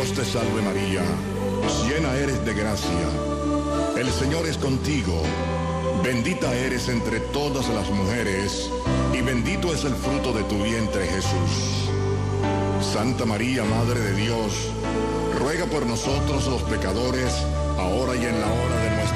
Dios te salve María, llena eres de gracia, el Señor es contigo, bendita eres entre todas las mujeres, y bendito es el fruto de tu vientre Jesús. Santa María, Madre de Dios, ruega por nosotros los pecadores, ahora y en la hora de nuestra